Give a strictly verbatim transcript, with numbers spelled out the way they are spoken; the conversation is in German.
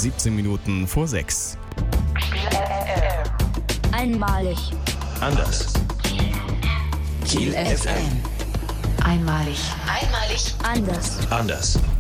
siebzehn Minuten vor sechs. Einmalig. Anders. Kiel F M. Einmalig. Einmalig. Anders. Anders.